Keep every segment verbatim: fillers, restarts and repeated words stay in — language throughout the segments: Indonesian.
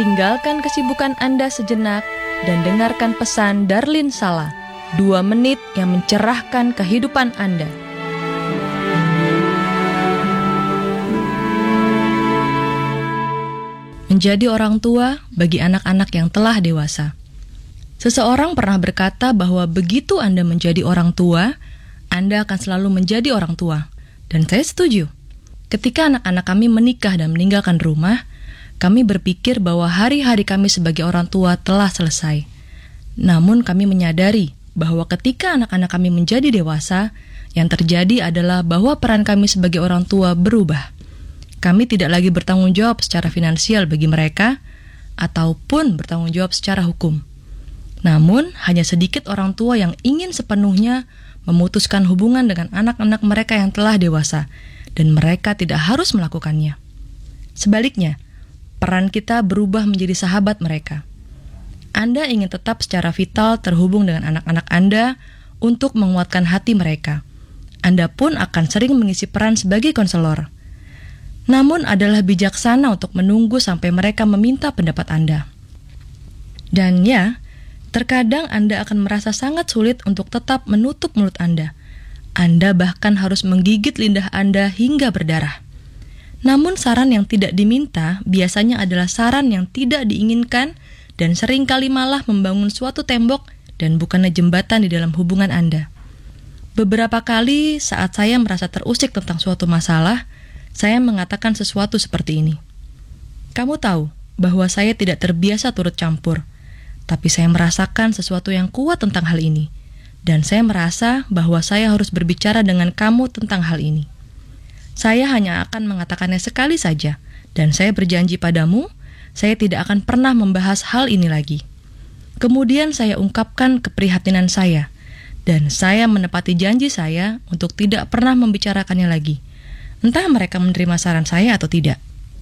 tinggalkan kesibukan Anda sejenak dan dengarkan pesan Darlin Sala, dua menit yang mencerahkan kehidupan Anda. Menjadi orang tua bagi anak-anak yang telah dewasa. Seseorang pernah berkata bahwa begitu Anda menjadi orang tua, Anda akan selalu menjadi orang tua. Dan saya setuju. Ketika anak-anak kami menikah dan meninggalkan rumah, kami berpikir bahwa hari-hari kami sebagai orang tua telah selesai. Namun kami menyadari bahwa ketika anak-anak kami menjadi dewasa, yang terjadi adalah bahwa peran kami sebagai orang tua berubah. Kami tidak lagi bertanggung jawab secara finansial bagi mereka, ataupun bertanggung jawab secara hukum. Namun, hanya sedikit orang tua yang ingin sepenuhnya memutuskan hubungan dengan anak-anak mereka yang telah dewasa, dan mereka tidak harus melakukannya. Sebaliknya, peran kita berubah menjadi sahabat mereka. Anda ingin tetap secara vital terhubung dengan anak-anak Anda untuk menguatkan hati mereka. Anda pun akan sering mengisi peran sebagai konselor. Namun adalah bijaksana untuk menunggu sampai mereka meminta pendapat Anda. Dan ya, terkadang Anda akan merasa sangat sulit untuk tetap menutup mulut Anda. Anda bahkan harus menggigit lidah Anda hingga berdarah. Namun saran yang tidak diminta biasanya adalah saran yang tidak diinginkan dan seringkali malah membangun suatu tembok dan bukannya jembatan di dalam hubungan Anda. Beberapa kali saat saya merasa terusik tentang suatu masalah, saya mengatakan sesuatu seperti ini. Kamu tahu bahwa saya tidak terbiasa turut campur, tapi saya merasakan sesuatu yang kuat tentang hal ini, dan saya merasa bahwa saya harus berbicara dengan kamu tentang hal ini. Saya hanya akan mengatakannya sekali saja, dan saya berjanji padamu, saya tidak akan pernah membahas hal ini lagi. Kemudian saya ungkapkan keprihatinan saya, dan saya menepati janji saya untuk tidak pernah membicarakannya lagi. Entah mereka menerima saran saya atau tidak.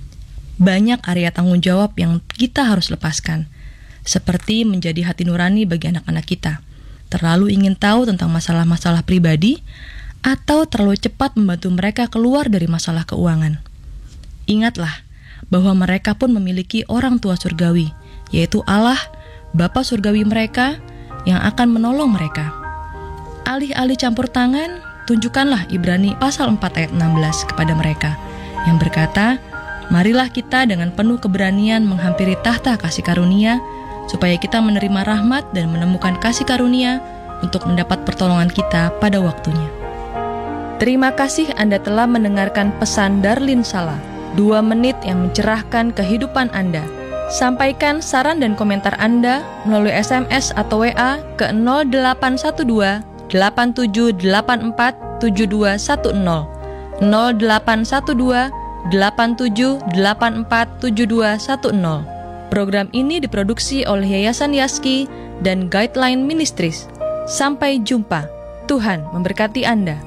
Banyak area tanggung jawab yang kita harus lepaskan, seperti menjadi hati nurani bagi anak-anak kita, terlalu ingin tahu tentang masalah-masalah pribadi, atau terlalu cepat membantu mereka keluar dari masalah keuangan. Ingatlah bahwa mereka pun memiliki orang tua surgawi, yaitu Allah, Bapa surgawi mereka, yang akan menolong mereka. Alih-alih campur tangan, tunjukkanlah Ibrani pasal empat ayat enam belas kepada mereka, yang berkata, marilah kita dengan penuh keberanian menghampiri tahta kasih karunia, supaya kita menerima rahmat dan menemukan kasih karunia untuk mendapat pertolongan kita pada waktunya. Terima kasih Anda telah mendengarkan pesan Darlin Sala, dua menit yang mencerahkan kehidupan Anda. Sampaikan saran dan komentar Anda melalui S M S atau W A ke nol delapan satu dua delapan tujuh delapan empat tujuh dua satu nol, nol delapan satu dua delapan tujuh delapan empat tujuh dua satu nol. Program ini diproduksi oleh Yayasan Yaski dan Guideline Ministries. Sampai jumpa. Tuhan memberkati Anda.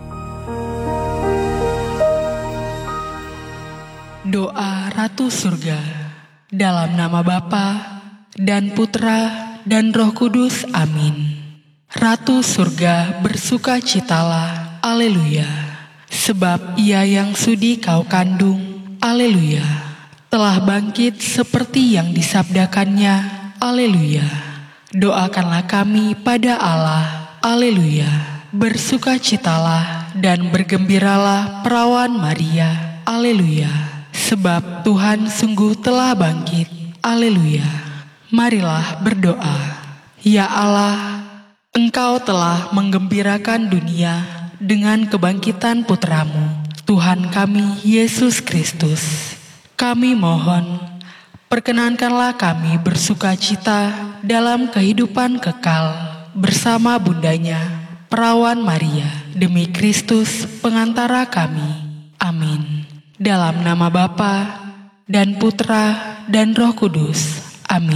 Doa Ratu Surga. Dalam nama Bapa dan Putra dan Roh Kudus. Amin. Ratu Surga bersukacitalah. Haleluya. Sebab Ia yang sudi kau kandung. Haleluya. Telah bangkit seperti yang disabdakannya. Haleluya. Doakanlah kami pada Allah. Haleluya. Bersukacitalah dan bergembiralah perawan Maria. Haleluya. Sebab Tuhan sungguh telah bangkit. Haleluya. Marilah berdoa. Ya Allah, Engkau telah menggembirakan dunia dengan kebangkitan Putramu, Tuhan kami Yesus Kristus. Kami mohon, perkenankanlah kami bersukacita dalam kehidupan kekal bersama bundanya, perawan Maria, demi Kristus pengantara kami. Amin. Dalam nama Bapa dan Putra dan Roh Kudus.